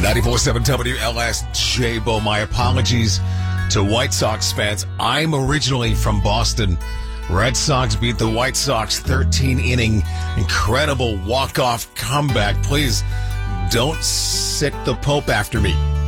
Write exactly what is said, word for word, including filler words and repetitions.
ninety-four point seven W L S J Bo. My apologies to White Sox fans. I'm originally from Boston. Red Sox beat the White Sox thirteen inning. Incredible walk-off comeback. Please don't sick the Pope after me.